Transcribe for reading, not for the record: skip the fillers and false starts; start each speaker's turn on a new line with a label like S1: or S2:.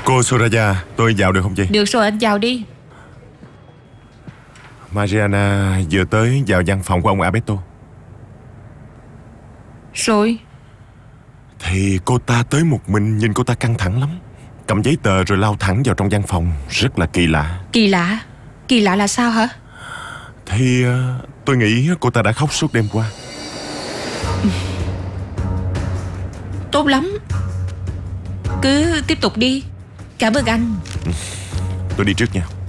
S1: Cô Soraya, tôi vào được không chị?
S2: Được rồi, anh vào đi.
S1: Mariana vừa tới vào văn phòng của ông Alberto.
S2: Rồi.
S1: Thì cô ta tới một mình, nhìn cô ta căng thẳng lắm. Cầm giấy tờ rồi lao thẳng vào trong văn phòng. Rất là kỳ lạ.
S2: Kỳ lạ? Kỳ lạ là sao hả?
S1: Thì tôi nghĩ cô ta đã khóc suốt đêm qua.
S2: Tốt lắm. Cứ tiếp tục đi. Cảm ơn anh.
S1: Tôi đi trước nha.